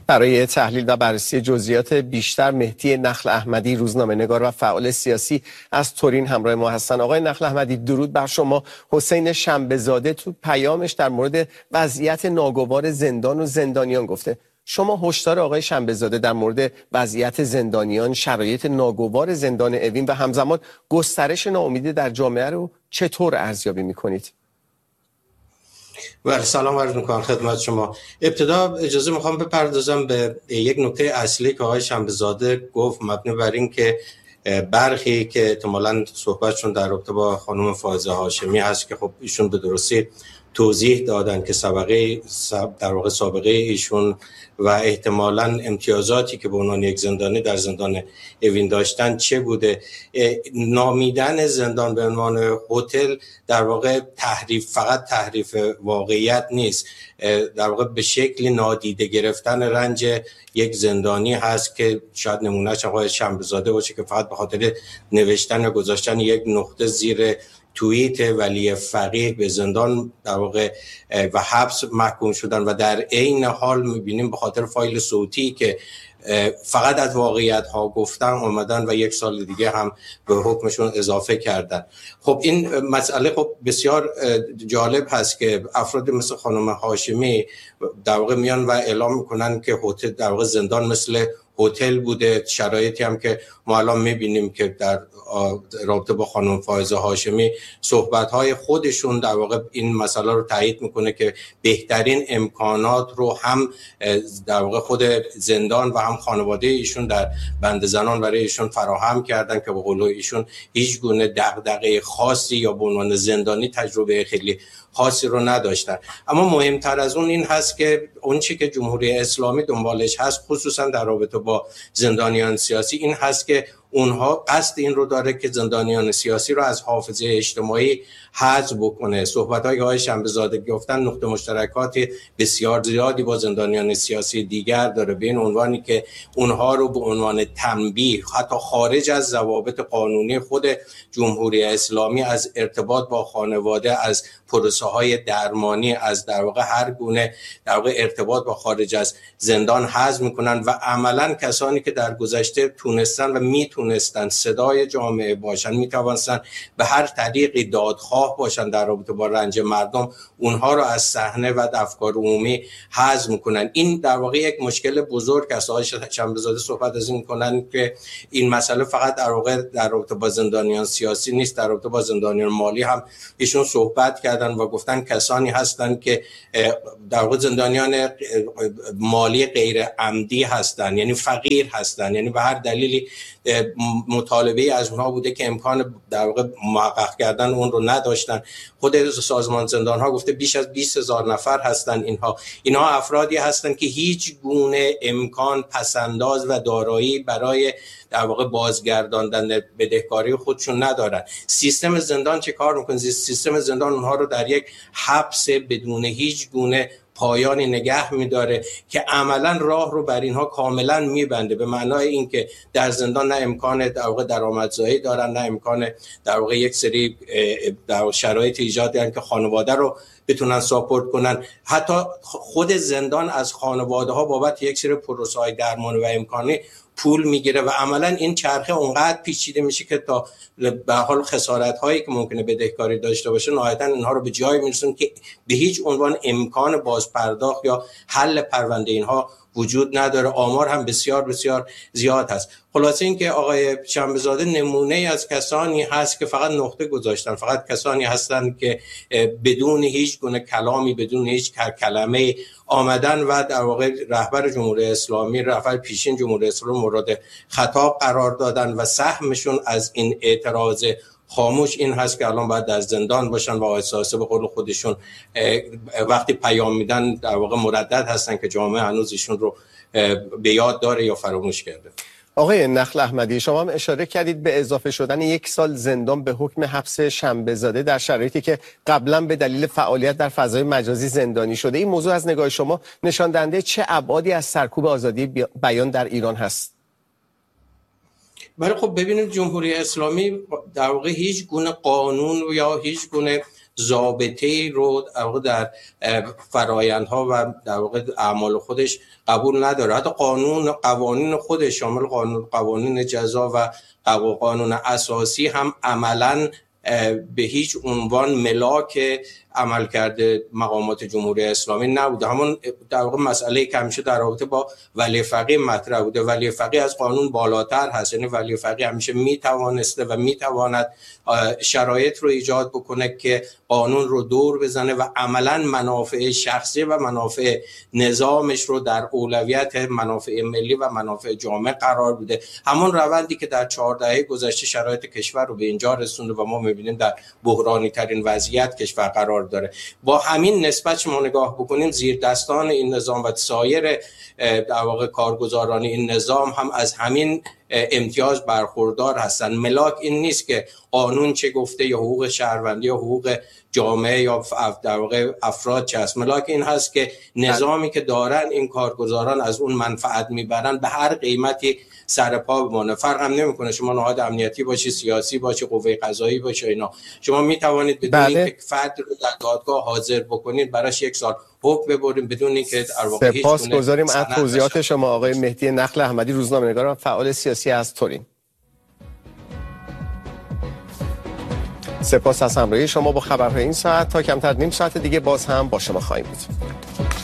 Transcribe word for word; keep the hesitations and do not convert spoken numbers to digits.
برای تحلیل و بررسی جزئیات بیشتر مهدی نخل احمدی، روزنامه‌نگار و فعال سیاسی از تورین همراه ما هستند. آقای نخل احمدی، درود بر شما. حسین شنبه‌زاده تو پیامش در مورد وضعیت ناگوار زندان و زندانیان گفته. شما هشدار آقای شنبه‌زاده در مورد وضعیت زندانیان، شرایط ناگوار زندان اوین و همزمان گسترش ناامیدی در جامعه رو چطور ارزیابی می‌کنید؟ بله، سلام عرض می‌کنم خدمت شما. ابتدا اجازه می‌خوام بپردازم به یک نکته اصلی که آقای شنبه‌زاده گفت، مبنی بر این که برخی که احتمالاً صحبتشون در رابطه با خانم فائزه هاشمی هست که خب ایشون به درستی توضیح دادن که سابقه در واقع سابقه ایشون و احتمالاً امتیازاتی که به عنوان یک زندانی در زندان اوین داشتن چه بوده. نامیدن زندان به عنوان هتل در واقع تحریف، فقط تحریف واقعیت نیست، در واقع به شکلی نادیده گرفتن رنج یک زندانی هست که شاید نمونهش آقای شنبه‌زاده باشه که فقط به خاطر نوشتن و گذاشتن یک نقطه زیر توییت ولی فقیه به زندان در واقع و حبس محکوم شدن و در عین حال می‌بینیم به خاطر فایل صوتی که فقط از واقعیت ها گفتن اومدن و یک سال دیگه هم به حکمشون اضافه کردن. خب این مسئله خب بسیار جالب هست که افراد مثل خانم هاشمی در واقع میان و اعلام میکنن که هتل در واقع زندان مثل هتل بوده. شرایطی هم که ما الان میبینیم که در رابطه با خانم فائزه هاشمی صحبت‌های خودشون در واقع این مسئله رو تایید میکنه که بهترین امکانات رو هم در واقع خود زندان و هم خانواده ایشون در بند زنان برای ایشون فراهم کردن که به قول ایشون هیچ گونه دغدغه خاصی یا به عنوان زندانی تجربه خیلی خاصی رو نداشتن. اما مهمتر از اون این هست که اون چی که جمهوری اسلامی دنبالش هست، خصوصا در رابطه با زندانیان سیاسی، این هست که اونها قصد این رو داره که زندانیان سیاسی رو از حافظه اجتماعی حذف بکنه. صحبت‌های آقای شنبه‌زاده گفتن نقطه مشترکات بسیار زیادی با زندانیان سیاسی دیگر داره، به این عنوانی که اونها رو به عنوان تنبیه حتی خارج از ضوابط قانونی خود جمهوری اسلامی از ارتباط با خانواده، از پروسه‌های درمانی، از در واقع هر گونه در واقع ارتباط با خارج از زندان حذف میکنن و عملاً کسانی که در گذشته تونستن و میتونستن صدای جامعه باشن، میتوانستن به هر طریقی دادخواه باشن در رابطه با رنج مردم، اونها رو از صحنه و افکار عمومی حذف میکنن. این در واقع یک مشکل بزرگ است. آقای شنبه‌زاده صحبت از این میکنن که این مسئله فقط در واقع در رابطه با زندانیان سیاسی نیست، در رابطه با زندانیان مالی هم ایشون صحبت کردن و گفتن کسانی هستند که در واقع زندانیان مالی غیر عمدی هستند، یعنی فقیر هستند، یعنی به هر دلیلی مطالبه از اونها بوده که امکان در واقع محقق کردن اون رو نداشتن. خود سازمان زندان ها گفته بیش از بیست هزار نفر هستن. اینها اینها افرادی هستن که هیچ گونه امکان پسنداز و دارایی برای در واقع بازگرداندن بدهکاری خودشون ندارن. سیستم زندان چه کار میکنه؟ سیستم زندان اونها رو در یک حبس بدون هیچ گونه پایانی نگه میداره که عملا راه رو بر اینها کاملا میبنده، به معنای اینکه در زندان نه امکان در واقع درآمدزایی دارن، نه امکان در واقع یک سری در شرایط ایجاد کردن که خانواده رو بتونن ساپورت کنن. حتی خود زندان از خانواده ها بابت یک سری پروسه های درمانی و امکانی پول میگیره و عملا این چرخه اونقدر پیچیده میشه که تا به حال خسارت هایی که ممکنه بدهکاری داشته باشه نهایتا اینها رو به جای میرسون که به هیچ عنوان امکان بازپرداخت یا حل پرونده اینها وجود نداره. آمار هم بسیار بسیار زیاد هست. خلاصه این که آقای شنبه‌زاده نمونه از کسانی هست که فقط نقطه گذاشتن، فقط کسانی هستند که بدون هیچ گونه کلامی، بدون هیچ کلمه آمدن و در واقع رهبر جمهوری اسلامی، رهبر پیشین جمهوری اسلامی مورد خطاب قرار دادن و سهمشون از این اعتراض خاموش این هست که الان باید در زندان باشن و احساسه به قول خودشون وقتی پیام میدن در واقع مردد هستن که جامعه هنوز ایشون رو به یاد داره یا فراموش کرده. آقای نخل احمدی، شما هم اشاره کردید به اضافه شدن یک سال زندان به حکم حبس شنبه‌زاده در شرایطی که قبلا به دلیل فعالیت در فضای مجازی زندانی شده. این موضوع از نگاه شما نشان دهنده چه ابعادی از سرکوب آزادی بیان در ایران هست؟ برای خب ببینید جمهوری اسلامی در واقع هیچ گونه قانون یا هیچ گونه ضابطه‌ای رو در واقع در فرآیندها و در واقع اعمال خودش قبول نداره. حتی قانون قوانین خودش شامل قانون قوانین جزا و قانون اساسی هم عملاً به هیچ عنوان ملاک عملکرد مقامات جمهوری اسلامی نبوده. همون در واقع مسئله که همیشه در رابطه با ولی فقیه مطرح بوده. ولی فقیه از قانون بالاتر هست، یعنی ولی فقیه همیشه میتوانسته و میتواند شرایط رو ایجاد بکنه که قانون رو دور بزنه و عملا منافع شخصی و منافع نظامش رو در اولویت منافع ملی و منافع جامعه قرار بده. همون روندی که در چهار دهه گذشته شرایط کشور رو به اینجا رسونده و ما می‌بینیم در بحرانی ترین وضعیت کشور قرار داره. با همین نسبت شما نگاه بکنیم زیر دستان این نظام و سایر در واقع کارگزاران این نظام هم از همین امتیاز برخوردار هستن. ملاک این نیست که قانون چه گفته یا حقوق شهروندی یا حقوق جامعه یا در واقع افراد چه هست. ملاک این هست که نظامی که دارن این کارگزاران از اون منفعت میبرن به هر قیمتی سر پا بمونه. فرق هم نمیکنه شما نهاد امنیتی باشی، سیاسی باشی، قوه قضایی باشی، اینا شما میتوانید بدون اینکه فرد رو در دادگاه حاضر بکنید براش یک سال حکم ببرید بدون اینکه در واقع هیچ گونه سپاسگزاریم از توضیحات شما آقای مهدی نخل احمدی، روزنامه‌نگار و فعال سیاسی از تورین. سپاس از همراهی شما با خبرهای این ساعت. تا کمتر نیم ساعت دیگه باز هم با شما خواهیم بود.